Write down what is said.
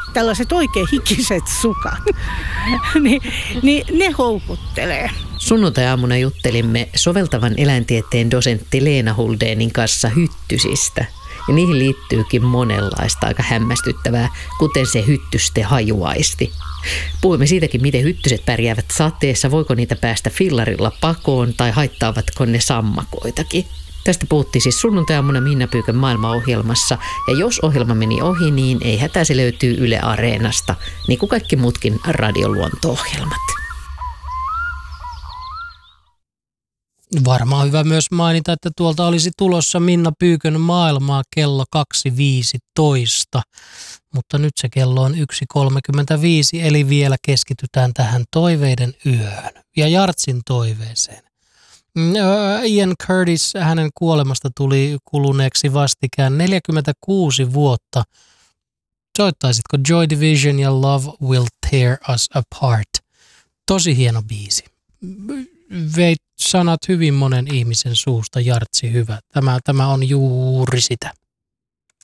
tällaiset oikein hikiset sukat, niin ne houkuttelee. Sunnuntai-aamuna juttelimme soveltavan eläintieteen dosentti Leena Huldénin kanssa hyttysistä. Ja niihin liittyykin monenlaista aika hämmästyttävää, kuten se hyttysten hajuaisti. Puhuimme siitäkin, miten hyttyset pärjäävät sateessa, voiko niitä päästä fillarilla pakoon tai haittaavatko ne sammakoitakin. Tästä puhuttiin siis sunnuntai-aamuna Minna Pyykön maailmaohjelmassa, ja jos ohjelma meni ohi, niin ei hätää, se löytyy Yle Areenasta, niin kuin kaikki muutkin radioluonto-ohjelmat. Varmaan hyvä myös mainita, että tuolta olisi tulossa Minna Pyykön maailmaa kello 2.15, mutta nyt se kello on 1.35, eli vielä keskitytään tähän toiveiden yöhön ja Jartsin toiveeseen. Ian Curtis, hänen kuolemasta tuli kuluneeksi vastikään 46 vuotta. Soittaisitko Joy Division ja Love Will Tear Us Apart? Tosi hieno biisi. Veit sanat hyvin monen ihmisen suusta, Jartsi hyvä. Tämä on juuri sitä.